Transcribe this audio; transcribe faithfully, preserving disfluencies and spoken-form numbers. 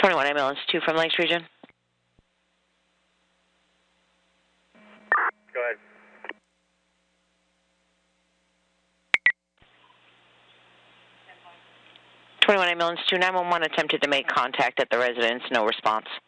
twenty-one ambulance two from Lakes Region. Go ahead. twenty-one ambulance two, nine one one attempted to make contact at the residence, no response.